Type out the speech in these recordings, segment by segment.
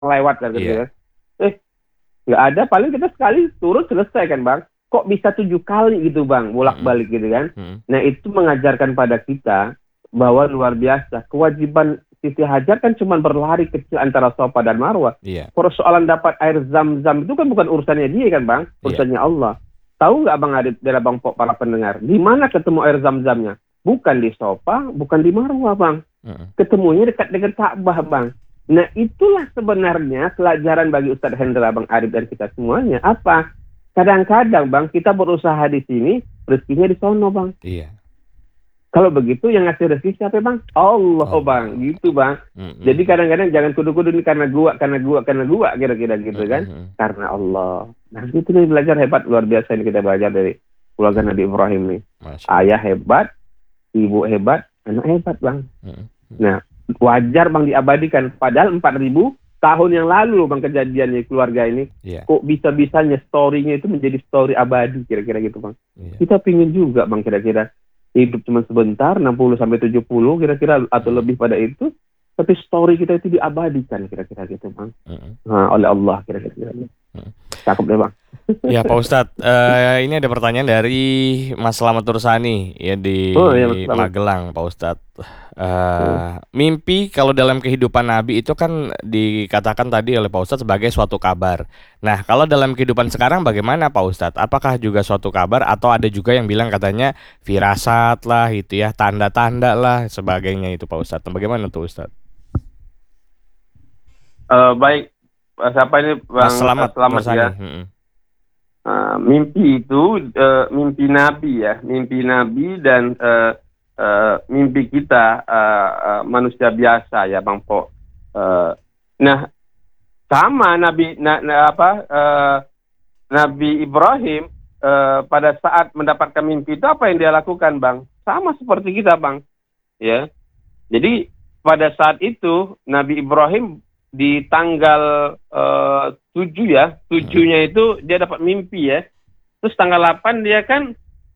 lewat kan gitu Iya. kan. Nggak ada, paling kita sekali turun selesai kan bang. Kok bisa 7 kali gitu bang, bolak-balik gitu kan. Nah itu mengajarkan pada kita bahwa luar biasa. Kewajiban Siti Hajar kan cuma berlari kecil antara Safa dan Marwah. Iya. Persoalan dapat air zam-zam itu kan bukan urusannya dia kan bang, urusannya Allah. Tahu nggak bang Adit, dari bang Pok, para pendengar, di mana ketemu air zam-zamnya? Bukan di Safa, bukan di Marwah bang. Ketemunya dekat dengan Ka'bah bang. Nah itulah sebenarnya pelajaran bagi Ustadz Hendra, Bang Arif, dan kita semuanya. Apa? Kadang-kadang bang kita berusaha di sini, rezekinya di sono bang. Iya. Kalau begitu yang ngasih rezeki siapa bang? Allah bang, gitu bang. Jadi kadang-kadang jangan kudu-kudu ini karena gua kira-kira gitu kan. Karena Allah. Nah itu nih belajar hebat luar biasa ini kita belajar dari keluarga Nabi Ibrahim nih. Ayah hebat, ibu hebat, anak hebat bang. Nah wajar bang diabadikan. Padahal 4.000 tahun yang lalu bang kejadiannya keluarga ini. Kok bisa-bisanya story-nya itu menjadi story abadi kira-kira gitu bang. Kita pingin juga bang kira-kira hidup cuma sebentar, 60-70 kira-kira atau lebih pada itu, tapi story kita itu diabadikan kira-kira gitu bang. Nah, oleh Allah kira-kira. Cakep deh bang. Ya Pak Ustadz, ini ada pertanyaan dari Mas Slamet Tursani ya di Magelang Pak Ustadz. Mimpi kalau dalam kehidupan Nabi itu kan dikatakan tadi oleh Pak Ustadz sebagai suatu kabar. Nah kalau dalam kehidupan sekarang bagaimana Pak Ustadz? Apakah juga suatu kabar atau ada juga yang bilang katanya firasat lah itu ya, tanda-tanda lah sebagainya itu Pak Ustadz? Bagaimana tuh Ustadz? Baik, siapa ini Bang Selamat ya? Mimpi itu mimpi Nabi ya, mimpi Nabi dan mimpi kita manusia biasa ya Bang Po. Nah sama Nabi Ibrahim pada saat mendapatkan mimpi itu apa yang dia lakukan bang? Sama seperti kita bang. Ya, jadi pada saat itu Nabi Ibrahim di tanggal 7 ya, 7-nya itu dia dapat mimpi ya. Terus tanggal 8 dia kan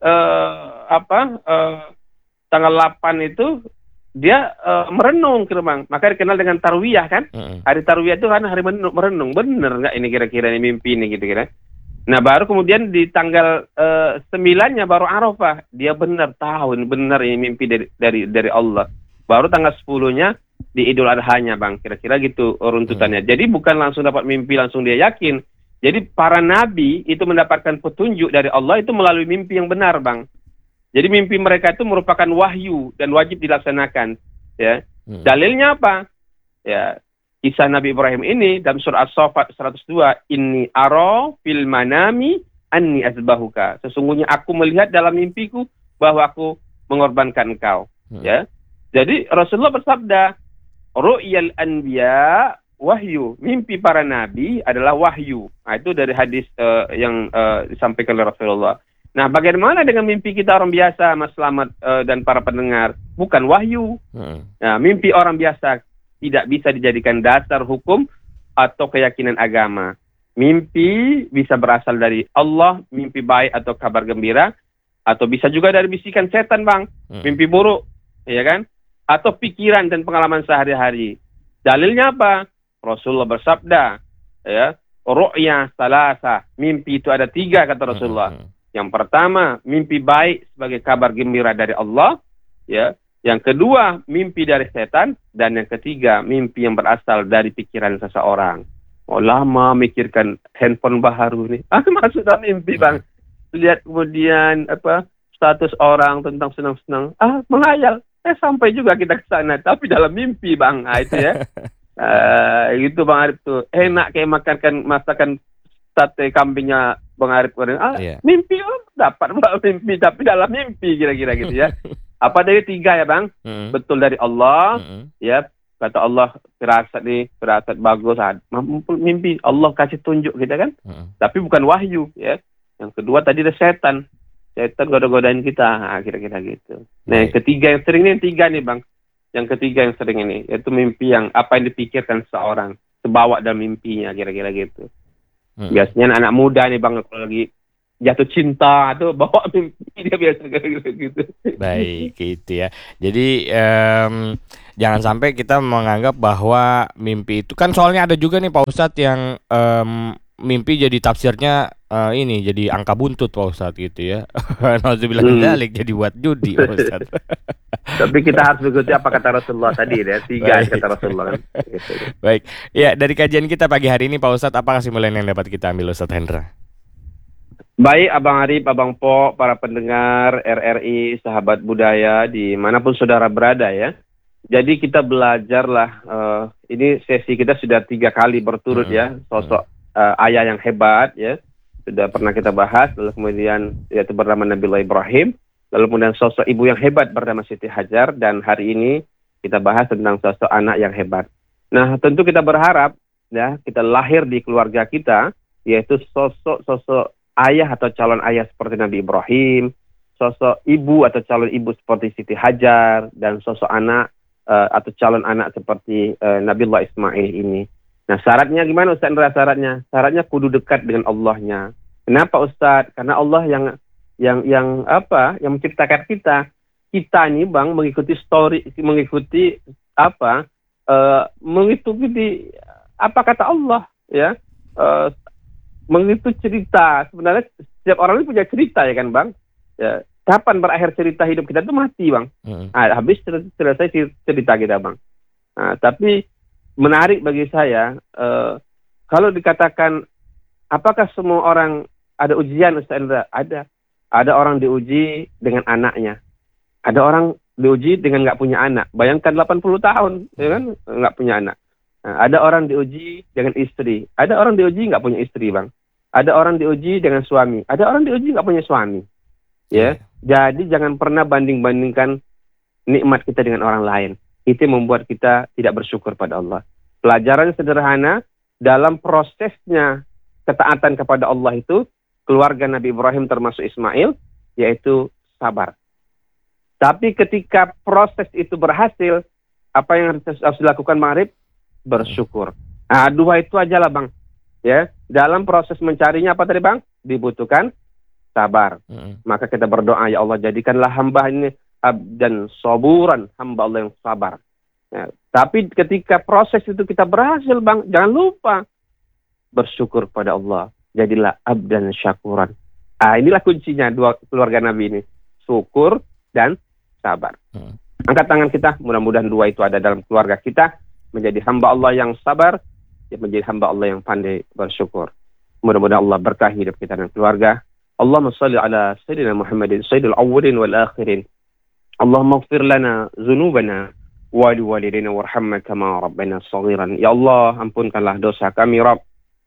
tanggal 8 itu dia merenung kira bang. Maka dikenal dengan tarwiyah kan. Hari tarwiyah itu kan hari merenung. Bener nggak ini kira-kira ini mimpi ini gitu kira. Nah baru kemudian di tanggal 9-nya baru Arafah. Dia benar tahu ini benar ini mimpi dari Allah. Baru tanggal 10-nya di Idul Adha-nya bang. Kira-kira gitu runtutannya. Jadi bukan langsung dapat mimpi langsung dia yakin. Jadi para nabi itu mendapatkan petunjuk dari Allah itu melalui mimpi yang benar bang. Jadi mimpi mereka itu merupakan wahyu dan wajib dilaksanakan. Ya, dalilnya apa? Ya, kisah Nabi Ibrahim ini dalam surah As-Saffat 102, Inni aro fil manami anni azbahuka. Sesungguhnya aku melihat dalam mimpiku bahwa aku mengorbankan engkau. Ya, jadi Rasulullah bersabda, ru'yal anbiya wahyu. Mimpi para nabi adalah wahyu. Nah, itu dari hadis yang disampaikan oleh Rasulullah. Nah, bagaimana dengan mimpi kita orang biasa, Mas Slamet dan para pendengar? Bukan wahyu. Nah, mimpi orang biasa tidak bisa dijadikan dasar hukum atau keyakinan agama. Mimpi bisa berasal dari Allah, mimpi baik atau kabar gembira, atau bisa juga dari bisikan setan, Bang. Mimpi buruk, ya kan? Atau pikiran dan pengalaman sehari-hari. Dalilnya apa? Rasulullah bersabda, ya, ru'ya salasa. Mimpi itu ada 3 kata Rasulullah. Yang pertama, mimpi baik sebagai kabar gembira dari Allah, ya. Yang kedua, mimpi dari setan, dan yang ketiga, mimpi yang berasal dari pikiran seseorang. Oh, lama mikirkan handphone baru nih. Masuk dalam mimpi, Bang. Lihat kemudian status orang tentang senang-senang. Menghayal. Sampai juga kita ke sana, tapi dalam mimpi, Bang. Itu ya. Gitu Bang Arif tuh. Enak kayak masakan sate kambingnya Bang Arif kemarin. Mimpi dapat mimpi, tapi dalam mimpi kira-kira gitu ya. Apa dari 3 ya Bang? Betul dari Allah, ya. Kata Allah firasat bagus. Mimpi Allah kasih tunjuk kita kan. Tapi bukan wahyu ya. Yang kedua tadi ada setan. Setan goda-godain kita. Kira-kira gitu. Nah, yang ketiga yang sering ini 3 nih Bang. Yang ketiga yang sering ini yaitu mimpi yang apa yang dipikirkan seorang, terbawa dalam mimpinya kira-kira gitu. Biasanya anak muda nih Bang kalau lagi jatuh cinta atau bawa mimpi dia biasa gitu. Baik, gitu ya. Jadi jangan sampai kita menganggap bahwa mimpi itu kan, soalnya ada juga nih Pak Ustadz yang mimpi jadi tafsirnya ini jadi angka buntut Pak Ustadz gitu ya. Nauzubillah min dzalik, jadi buat judi Pak Ustadz. Tapi kita harus mengikuti apa kata Rasulullah tadi ya, 3 kata Rasulullah kan. Gitu. Baik, ya dari kajian kita pagi hari ini Pak Ustadz, apa kesimpulan yang dapat kita ambil Ustadz Hendra? Baik Abang Arif, Abang Po, para pendengar RRI, sahabat budaya dimanapun saudara berada ya. Jadi kita belajarlah, ini sesi kita sudah 3 kali berturut ya, sosok ayah yang hebat ya. Sudah pernah kita bahas, lalu kemudian yaitu bernama Nabiullah Ibrahim, lalu kemudian sosok ibu yang hebat bernama Siti Hajar, dan hari ini kita bahas tentang sosok anak yang hebat. Nah tentu kita berharap ya, kita lahir di keluarga kita, yaitu sosok ayah atau calon ayah seperti Nabi Ibrahim, sosok ibu atau calon ibu seperti Siti Hajar, dan sosok anak atau calon anak seperti Nabiullah Ismail ini. Nah syaratnya gimana Ustaz Indra? Syaratnya kudu dekat dengan Allahnya. Kenapa Ustaz? Karena Allah yang menciptakan kita. Kita ini Bang mengikuti mengikuti apa kata Allah ya. Mengikuti cerita. Sebenarnya setiap orang ini punya cerita ya kan Bang. Ya, kapan berakhir cerita hidup kita itu mati Bang. Habis selesai cerita kita Bang. Nah, tapi menarik bagi saya kalau dikatakan apakah semua orang ada ujian Ustaz Indra? Ada orang diuji dengan anaknya. Ada orang diuji dengan nggak punya anak. Bayangkan 80 tahun ya kan nggak punya anak. Nah, ada orang diuji dengan istri. Ada orang diuji nggak punya istri Bang. Ada orang diuji dengan suami. Ada orang diuji nggak punya suami. Ya, jadi jangan pernah banding-bandingkan nikmat kita dengan orang lain. Itu membuat kita tidak bersyukur pada Allah. Pelajaran sederhana dalam prosesnya ketaatan kepada Allah itu, keluarga Nabi Ibrahim termasuk Ismail, yaitu sabar. Tapi ketika proses itu berhasil, apa yang harus dilakukan Bang Arif? Bersyukur. Nah, 2 itu aja lah Bang. Ya, dalam proses mencarinya apa tadi Bang? Dibutuhkan sabar. Maka kita berdoa, ya Allah jadikanlah hamba ini dan saburan, hamba Allah yang sabar. Ya, tapi ketika proses itu kita berhasil Bang, jangan lupa bersyukur pada Allah. Jadilah abdan syakuran. Inilah kuncinya 2 keluarga Nabi ini. Syukur dan sabar. Angkat tangan kita, mudah-mudahan 2 itu ada dalam keluarga kita. Menjadi hamba Allah yang sabar, menjadi hamba Allah yang pandai bersyukur. Mudah-mudahan Allah berkahi hidup kita dan keluarga. Allahumma salli ala Sayyidina Muhammadin Sayyidil awwalin wal akhirin. Allahumma ighfir lana dzunubana wa liwalidina warhamna kama rabbana shaghiran. Ya Allah, ampunkanlah dosa kami Rabb.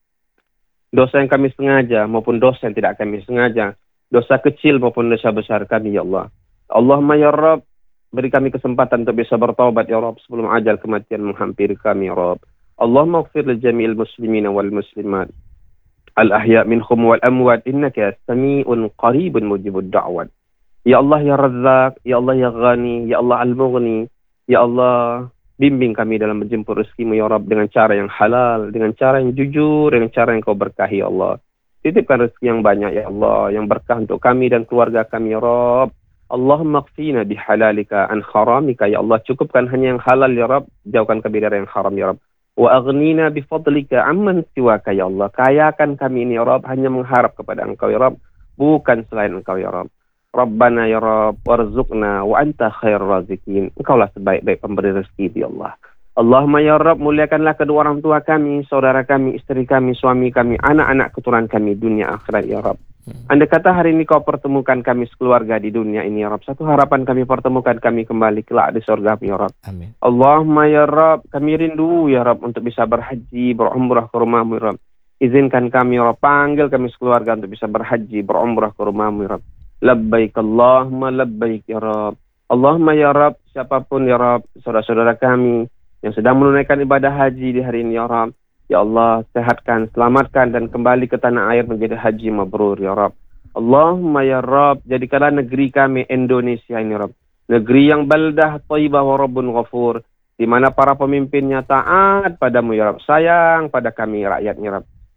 Dosa yang kami sengaja maupun dosa yang tidak kami sengaja. Dosa kecil maupun dosa besar kami ya Allah. Allahumma ya Rabb, beri kami kesempatan untuk bisa bertaubat ya Rabb sebelum ajal kematian menghampiri kami ya Rabb. Allahumma ighfir li jami'il muslimina wal muslimat al-ahya' minhum wal amwat innaka sami'un qaribun mujibud da'wat. Ya Allah ya Razzaq, ya Allah ya Ghani, ya Allah Al-Mughni, ya Allah bimbing kami dalam menjemput rezekimu ya Rabb dengan cara yang halal, dengan cara yang jujur, dengan cara yang kau berkahi ya Allah. Titipkan rezeki yang banyak ya Allah, yang berkah untuk kami dan keluarga kami ya Rabb. Allahumma qfina bihalalika an haramika ya Allah, cukupkan hanya yang halal ya Rabb, jauhkan kami dari yang haram ya Rabb. Wa aghnina bifadlika amman siwaka ya Allah, kayakan kami ini ya Rabb, hanya mengharap kepada Engkau ya Rabb, bukan selain Engkau ya Rabb. Rabbana ya Rabb warzuqna wa anta khairur razikin. Engkaulah sebaik-baik pemberi rezeki ya Allah. Allahumma ya Rabb, muliakanlah kedua orang tua kami, saudara kami, istri kami, suami kami, anak-anak keturunan kami dunia akhirat ya Rabb. Andai kata hari ini kau pertemukan kami sekeluarga di dunia ini ya Rabb, satu harapan kami, pertemukan kami kembali kelak di surga ya Rabb. Amin. Allahumma ya Rabb, kami rindu ya Rabb untuk bisa berhaji, berumrah ke rumahmu ya Rabb. Izinkan kami ya Rabb, panggil kami sekeluarga untuk bisa berhaji, berumrah ke rumahmu ya Rabb. Labbaik Allahumma labbaik ya Rabb. Allahumma ya Rabb, siapapun ya Rabb, saudara-saudara kami yang sedang menunaikan ibadah haji di hari ini ya Rabb, ya Allah, sehatkan, selamatkan, dan kembali ke tanah air menjadi haji mabrur ya Rabb. Allahumma ya Rabb, jadikanlah negeri kami Indonesia ini Rabb, negeri yang baldah thayyibah wa rabbun ghafur, di mana para pemimpinnya taat padamu ya Rabb, sayang pada kami rakyatnya Rabb.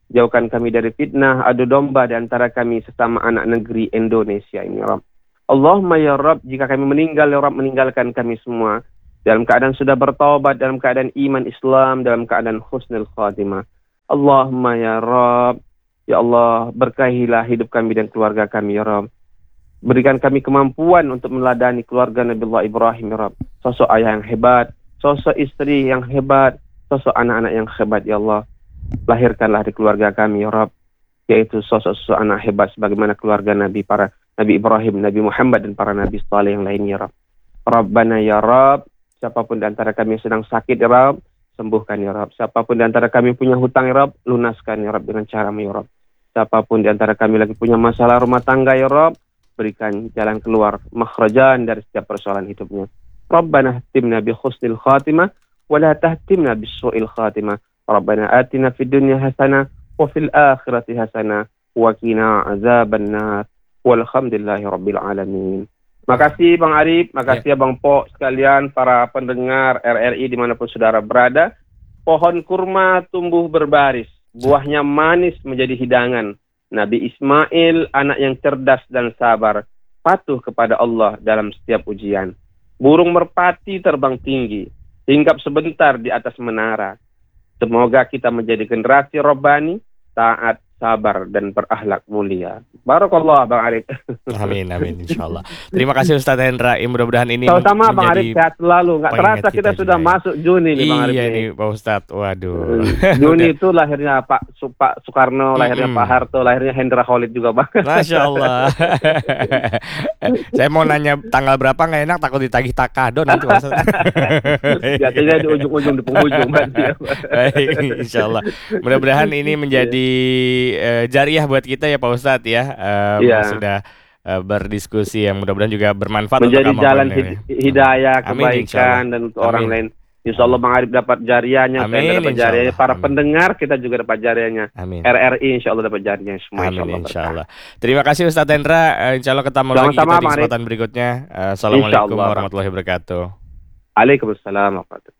Jauhkan kami dari fitnah, adu domba di antara kami sesama anak negeri Indonesia ini, ya Rabb. Allahumma ya Rabb, jika kami meninggal, ya Rabb, meninggalkan kami semua dalam keadaan sudah bertaubat, dalam keadaan iman Islam, dalam keadaan husnul khatimah. Allahumma ya Rabb, ya Allah, berkahilah hidup kami dan keluarga kami, ya Rabb. Berikan kami kemampuan untuk meladani keluarga Nabi Allah Ibrahim, ya Rabb. Sosok ayah yang hebat, sosok istri yang hebat, sosok anak-anak yang hebat, ya Allah. Lahirkanlah di keluarga kami, ya Rabb, yaitu sosok-sosok anak hebat sebagaimana keluarga Nabi, para Nabi Ibrahim, Nabi Muhammad, dan para Nabi saleh yang lainnya, ya Rabb. Rabbana ya Rabb, siapapun di antara kami yang sedang sakit, ya Rabb, sembuhkan, ya Rabb. Siapapun di antara kami punya hutang, ya Rabb, lunaskan, ya Rabb, dengan cara-Mu, ya Rabb. Siapapun di antara kami lagi punya masalah rumah tangga, ya Rabb, berikan jalan keluar, makhrajan dari setiap persoalan hidupnya. Rabbana hatimna bi husnil khatimah, wa la tahtimna bis su'il khatimah. Rabbana atina fid dunya hasanah, wa fil akhirati hasanah, wa qina azabannar. Walhamdulillahi rabbil alamin. Makasih Bang Arif, makasih ya Bang Po sekalian, para pendengar RRI dimanapun saudara berada. Pohon kurma tumbuh berbaris, buahnya manis menjadi hidangan. Nabi Ismail, anak yang cerdas dan sabar, patuh kepada Allah dalam setiap ujian. Burung merpati terbang tinggi, hinggap sebentar di atas menara. Semoga kita menjadi generasi robbani, taat, sabar, dan berakhlak mulia. Barakallah Bang Arif. Amin, insyaallah. Terima kasih Ustaz Hendra. Mudah-mudahan ini sama-sama Bang Arif, sehat selalu. Nggak terasa kita sudah masuk Juni nih Bang Arif. Iya nih Pak Ustaz, waduh. Juni itu lahirnya Pak Soekarno, lahirnya Pak Harto, lahirnya Hendra Khalid juga Bang. Masya Allah. Saya mau nanya tanggal berapa, nggak enak, takut ditagih kado nanti Pak Ustaz. Biasanya di ujung-ujung, di penghujung. Baik, insyaallah. Mudah-mudahan ini menjadi jariah buat kita ya Pak Ustadz ya. Sudah berdiskusi yang mudah-mudahan juga bermanfaat menjadi untuk jalan hidayah, kebaikan, dan untuk orang lain. Insya Allah Bang Arif dapat jariahnya, saya dapat jariahnya, para pendengar kita juga dapat jariahnya. RRI Insya Allah dapat jariahnya semua. Insya Allah. Terima kasih Ustadz Hendra. Insya Allah ketemu lagi kita di kesempatan berikutnya. Assalamualaikum warahmatullahi wabarakatuh. Waalaikumsalam warahmatullahi wabarakatuh.